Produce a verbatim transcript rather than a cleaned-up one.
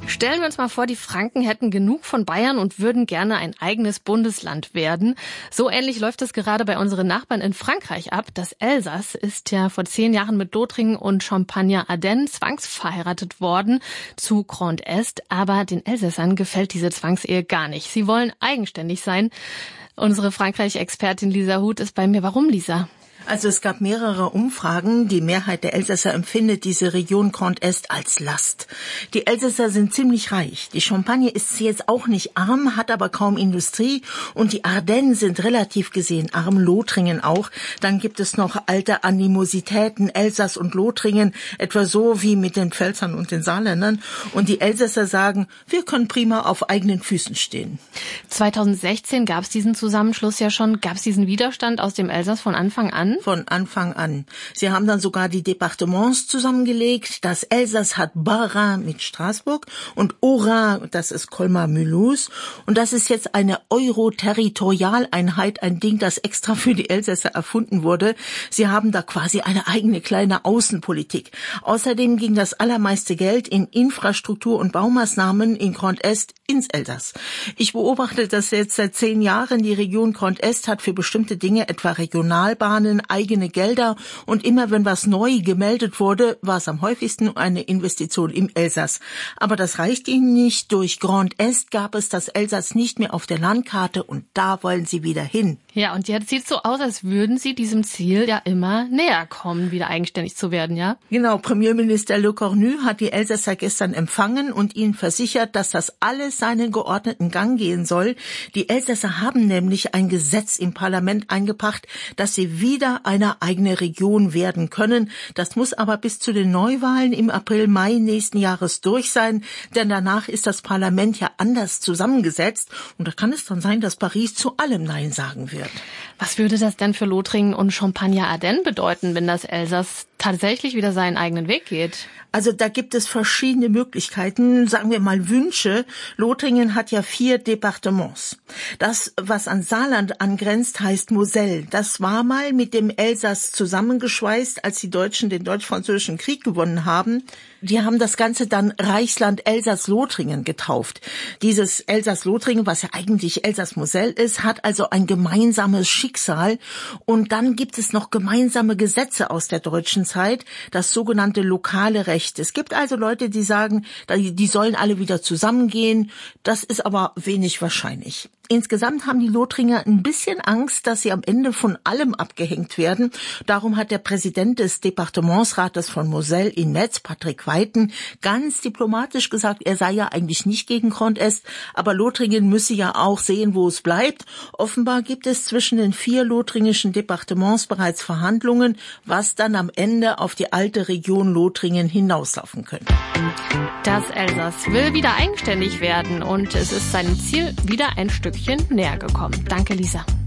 Stellen wir uns mal vor, die Franken hätten genug von Bayern und würden gerne ein eigenes Bundesland werden. So ähnlich läuft es gerade bei unseren Nachbarn in Frankreich ab. Das Elsass ist ja vor zehn Jahren mit Lothringen und Champagne-Ardenne zwangsverheiratet worden zu Grand Est. Aber den Elsässern gefällt diese Zwangsehe gar nicht. Sie wollen eigenständig sein. Unsere Frankreich-Expertin Lisa Huth ist bei mir. Warum, Lisa? Also es gab mehrere Umfragen. Die Mehrheit der Elsässer empfindet diese Region Grand Est als Last. Die Elsässer sind ziemlich reich. Die Champagne ist jetzt auch nicht arm, hat aber kaum Industrie. Und die Ardennen sind relativ gesehen arm, Lothringen auch. Dann gibt es noch alte Animositäten, Elsass und Lothringen, etwa so wie mit den Pfälzern und den Saarländern. Und die Elsässer sagen, wir können prima auf eigenen Füßen stehen. zweitausendsechzehn gab es diesen Zusammenschluss ja schon. Gab es diesen Widerstand aus dem Elsass von Anfang an? Von Anfang an. Sie haben dann sogar die Departements zusammengelegt. Das Elsass hat Bas-Rhin mit Straßburg und Haut-Rhin, das ist Colmar-Mulhouse. Und das ist jetzt eine Euro-Territorialeinheit, ein Ding, das extra für die Elsässer erfunden wurde. Sie haben da quasi eine eigene kleine Außenpolitik. Außerdem ging das allermeiste Geld in Infrastruktur und Baumaßnahmen in Grand Est ins Elsass. Ich beobachte das jetzt seit zehn Jahren. Die Region Grand Est hat für bestimmte Dinge, etwa Regionalbahnen, eigene Gelder, und immer wenn was neu gemeldet wurde, war es am häufigsten eine Investition im Elsass. Aber das reicht ihnen nicht. Durch Grand Est gab es das Elsass nicht mehr auf der Landkarte und da wollen sie wieder hin. Ja, und jetzt sieht es so aus, als würden sie diesem Ziel ja immer näher kommen, wieder eigenständig zu werden, ja? Genau, Premierminister Le Cornu hat die Elsässer gestern empfangen und ihnen versichert, dass das alles seinen geordneten Gang gehen soll. Die Elsässer haben nämlich ein Gesetz im Parlament eingebracht, dass sie wieder eine eigene Region werden können. Das muss aber bis zu den Neuwahlen im April, Mai nächsten Jahres durch sein, denn danach ist das Parlament ja anders zusammengesetzt und da kann es dann sein, dass Paris zu allem Nein sagen wird. Was würde das denn für Lothringen und Champagne-Ardenne bedeuten, wenn das Elsass tatsächlich wieder seinen eigenen Weg geht? Also da gibt es verschiedene Möglichkeiten, sagen wir mal Wünsche. Lothringen hat ja vier Departements. Das, was an Saarland angrenzt, heißt Moselle. Das war mal mit dem Elsass zusammengeschweißt, als die Deutschen den Deutsch-Französischen Krieg gewonnen haben. Die haben das Ganze dann Reichsland Elsass-Lothringen getauft. Dieses Elsass-Lothringen, was ja eigentlich Elsass-Moselle ist, hat also ein gemeinsames Schicksal. Und dann gibt es noch gemeinsame Gesetze aus der deutschen Zeit, das sogenannte lokale Recht. Es gibt also Leute, die sagen, die sollen alle wieder zusammengehen. Das ist aber wenig wahrscheinlich. Insgesamt haben die Lothringer ein bisschen Angst, dass sie am Ende von allem abgehängt werden. Darum hat der Präsident des Departementsrates von Moselle in Metz, Patrick Weiten, ganz diplomatisch gesagt, er sei ja eigentlich nicht gegen Grand Est, aber Lothringen müsse ja auch sehen, wo es bleibt. Offenbar gibt es zwischen den vier lothringischen Departements bereits Verhandlungen, was dann am Ende auf die alte Region Lothringen hinauslaufen könnte. Das Elsass will wieder eigenständig werden und es ist seinem Ziel wieder ein Stückchen näher gekommen. Danke, Lisa.